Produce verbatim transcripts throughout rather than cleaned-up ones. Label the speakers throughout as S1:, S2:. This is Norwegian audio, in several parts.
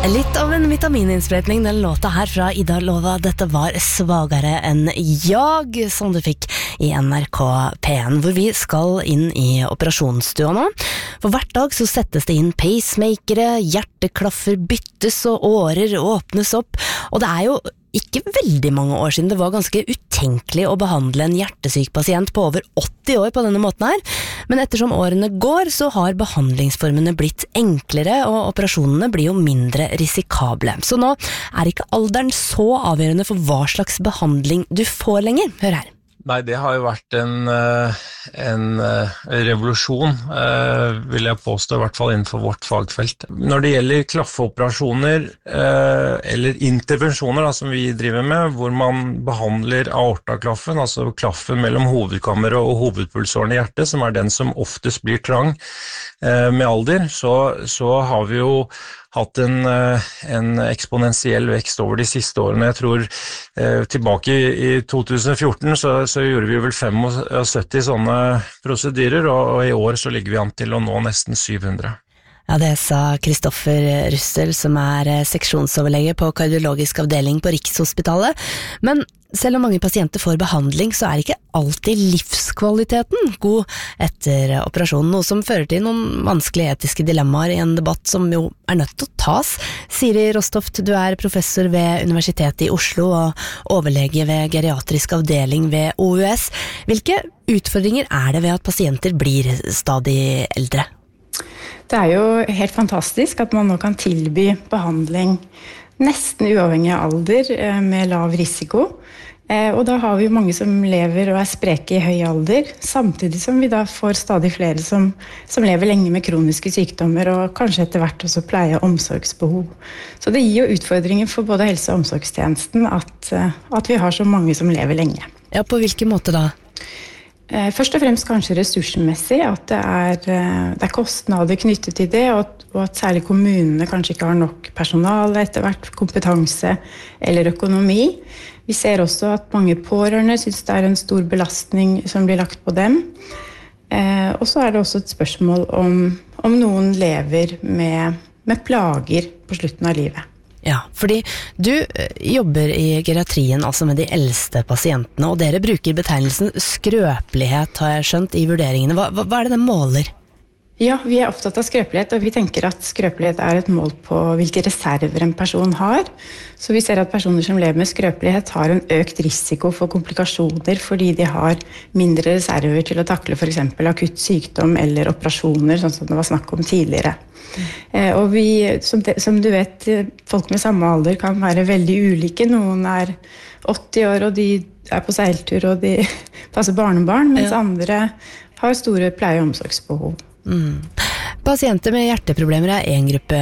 S1: Litt av en vitamininnsprøytning, den låta her fra Ida Lova. Dette var Svagare enn jag, som du fikk i N R K P en, hvor vi skal inn i operasjonsstua nå. For hvert dag så settes det inn pacemakere, hjerteklaffer byttes og årer åpnes opp, og det er jo ikke veldig mange år siden det var ganske utenkelig å behandle en hjertesyk pasient på over åtti år på denne måten her, men ettersom årene går så har behandlingsformene blitt enklere og operasjonene blir jo mindre risikable. Så nå er ikke alderen så avgjørende for hva slags behandling du får lenger. Hør her.
S2: Nei, det har jo vært en, en revolusjon, vil jeg påstå, i hvert fall innenfor vårt fagfelt. Når det gjelder klaffeoperasjoner, eller intervensjoner da, som vi driver med, hvor man behandler aortaklaffen, altså klaffen mellom hovedkammeret og hovedpulsåren i hjertet, som er den som oftest blir trang med alder, så, så har vi jo hatt en, en eksponentiell vekst over de siste årene. Jeg tror eh, tilbake i, i to tusen og fjorten så, så gjorde vi vel syttifem sånne prosedyrer, og, og i år så ligger vi an til å nå nesten syv hundre.
S1: Ja, det sa Kristoffer Russel, som er seksjonsoverlege på kardiologisk avdeling på Rikshospitalet. Men selv om mange pasienter får behandling, så er ikke alltid livskvaliteten god etter operasjonen, noe som fører til noen vanskelige etiske dilemmaer i en debatt som jo er nødt til å tas. Siri Rostoft, du er professor ved Universitetet i Oslo og overlege ved geriatrisk avdeling ved O U S. Hvilke utfordringer er det ved at pasienter blir stadig eldre?
S3: Det er jo helt fantastisk at man nå kan tilby behandling nesten uavhengig av alder med lav risiko. Og da har vi jo mange som lever og er spreke i høy alder, samtidig som vi da får stadig flere som, som lever lenge med kroniske sykdommer og kanskje etter hvert også pleie- og omsorgsbehov. Så det gir jo utfordringer for både helse- og omsorgstjenesten at, at vi har så mange som lever lenge.
S1: Ja, på hvilken måte da?
S3: Først og fremst kanskje ressursmessig, at det er, det er kostnader knyttet til det, og at, og at særlig kommunene kanskje ikke har nok personale etter hvert, kompetanse eller økonomi. Vi ser også at mange pårørende synes det er en stor belastning som blir lagt på dem. Eh, og så er det også et spørsmål om, om noen lever med, med plager på slutten av livet.
S1: Ja, fordi du jobber i geriatrien, altså med de eldste pasientene, og dere bruker betegnelsen skrøpelighet, har jeg skjønt, i vurderingene. Hva, hva er det den måler?
S3: Ja, vi er opptatt av skrøpelighet, og vi tenker at skrøpelighet er et mål på hvilke reserver en person har. Så vi ser at personer som lever med skrøpelighet har en økt risiko for komplikasjoner fordi de har mindre reserver til å takle for eksempel akutt sykdom eller operasjoner, sånn som det var snakk om tidligere. Mm. Og vi, som, de, som du vet, folk med samme alder kan være veldig ulike. Noen er åtti år, og de er på seiltur, og de passer barnebarn, mens ja. Andre har store pleie- og omsorgsbehov.
S1: Mm. Pasienter med hjerteproblemer er en gruppe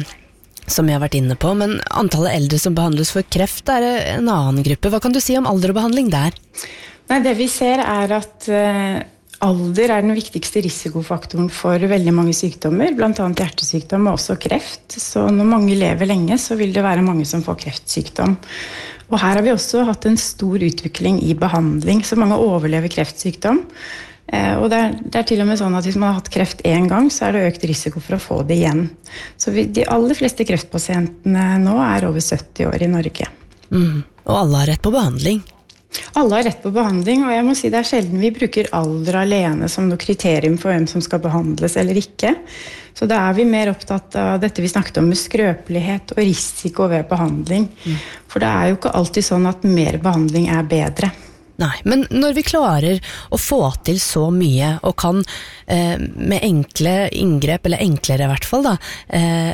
S1: som jeg har vært inne på, men antallet eldre som behandles for kreft er en annen gruppe. Hva kan du si om alder og behandling der?
S3: Nei, det vi ser er at uh, alder er den viktigste risikofaktoren for veldig mange sykdommer, blant annet hjertesykdom og også kreft. Så når mange lever lenge, så vil det være mange som får kreftsykdom. Og her har vi også hatt en stor utvikling i behandling, så mange overlever kreftsykdom. Og det er, det er til og med sånn at hvis man har hatt kreft en gang, så er det økt risiko for å få det igjen. Så vi, de aller fleste kreftpasientene nå er over sytti år i Norge.
S1: Mm. Og alle har rett på behandling?
S3: Alle har rett på behandling, og jeg må si det er sjelden vi bruker alder alene som noe kriterium for hvem som skal behandles eller ikke. Så da er vi mer opptatt av dette vi snakket om med skrøpelighet og risiko ved behandling. Mm. For det er jo ikke alltid sånn at mer behandling er bedre.
S1: Nei, men når vi klarer å få til så mye, og kan eh, med enkle inngrep, eller enklere i hvert fall da, eh,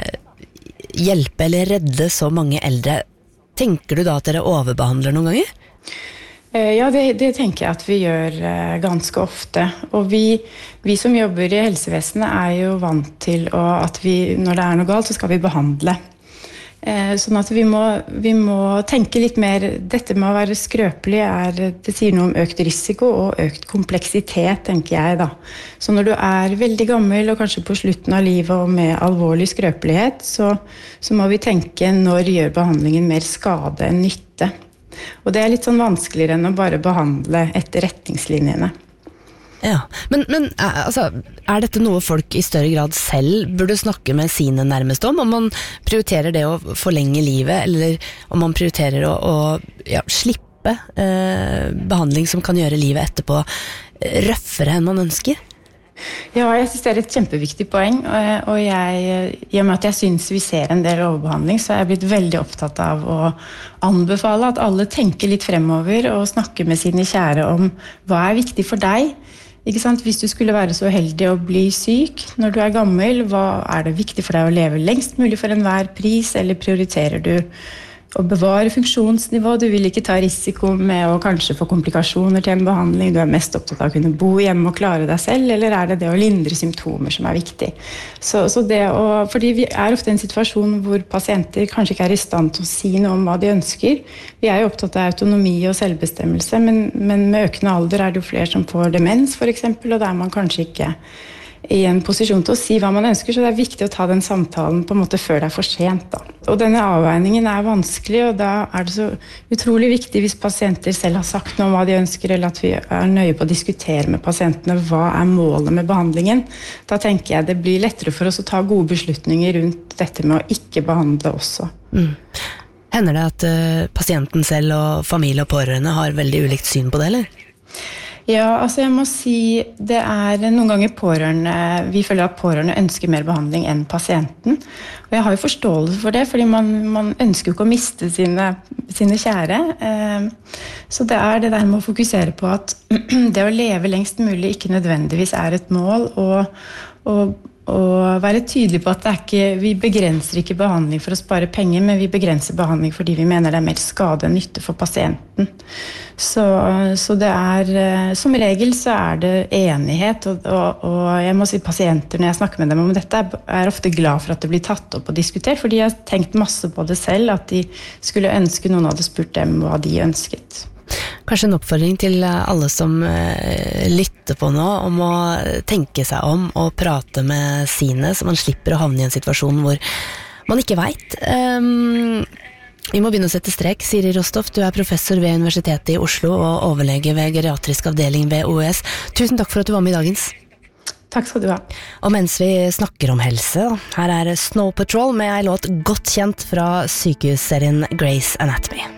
S1: hjelpe eller redde så mange eldre, tenker du da at dere overbehandler noen ganger?
S3: Ja, det, det tenker jeg at vi gjør eh, ganske ofte. Og vi, vi som jobber i helsevesenet er jo vant til å, at vi, når det er noe galt, så skal vi behandle. Sånn at vi må, vi må tenke litt mer. Dette med å være skrøpelig er, det sier noe om økt risiko og økt kompleksitet, tenker jeg da. Så når du er veldig gammel og kanskje på slutten av livet og med alvorlig skrøpelighet, så, så må vi tenke når gjør behandlingen mer skade enn nytte. Og det er litt sånn vanskeligere enn å bare behandle etter retningslinjene.
S1: Ja, men, men altså, er dette noe folk i større grad selv burde snakke med sine nærmeste om? Om man prioriterer det å forlenge livet, eller om man prioriterer å, å ja, slippe eh, behandling som kan gjøre livet etterpå røffere enn man ønsker?
S3: Ja, jeg synes det er et kjempeviktig poeng, og jeg, i og med at jeg synes vi ser en del overbehandling, så er jeg blitt veldig opptatt av å anbefale at alle tenker litt fremover og snakker med sine kjære om hva er viktig for deg. Ikke sant? Hvis du skulle være så heldig å bli syk når du er gammel, hva er det viktig for deg å leve lengst mulig for enhver pris, eller prioriterer du å bevare funksjonsnivå? Du vil ikke ta risiko med å kanskje få komplikasjoner til en behandling, du er mest opptatt av å kunne bo hjemme og klare deg selv, eller er det det å lindre symptomer som er viktig? Så, så det å, fordi vi er ofte i en situasjon hvor pasienter kanskje ikke er i stand til å si noe om hva de ønsker. Vi er jo opptatt av autonomi og selvbestemmelse, men, men med økende alder er det jo flere som får demens for eksempel, og da er man kanskje ikke i en posisjon til å si hva man ønsker, så det er viktig å ta den samtalen på en måte før det er for sent da. Og denne avveiningen er vanskelig, og da er det så utrolig viktig hvis pasienter selv har sagt noe om hva de ønsker, eller at vi er nøye på å diskutere med pasientene hva er målet med behandlingen. Da tenker jeg det blir lettere for oss å ta gode beslutninger rundt dette med å ikke behandle også.
S1: Mm. Hender det at uh, pasienten selv og familie og pårørende har veldig ulikt syn på det, eller?
S3: Ja, altså jeg må si det er noen ganger pårørende, vi føler at pårørende ønsker mer behandling enn pasienten. Og jeg har jo forståelse for det, fordi man, man ønsker jo ikke å miste sine, sine kjære. Så det er det der med å fokusere på at det å leve lengst mulig ikke nødvendigvis er et mål, og, og og være tydelig på at det er ikke, vi begrenser ikke behandling for å spare penger, men vi begrenser behandling fordi vi mener det er mer skade enn nytte for pasienten. Så, så det er, som regel så er det enighet, og, og, og jeg må si pasienter når jeg snakker med dem om dette, er ofte glad for at det blir tatt opp og diskutert, fordi jeg har tenkt masse på det selv, at de skulle ønske noen hadde spurt dem hva de ønsket.
S1: Kanskje en oppfordring til alle som lytter på nå om å tenke seg om og prate med sine, så man slipper å havne i en situasjon hvor man ikke vet. Um, vi må begynne å sette strek. Siri Rostoft, du er professor ved Universitetet i Oslo og overlege ved geriatrisk avdeling ved O U S. Tusen takk for at du var med i dagens.
S3: Takk skal du ha.
S1: Og mens vi snakker om helse, her er Snow Patrol med en låt godt kjent fra sykehusserien Grey's Anatomy.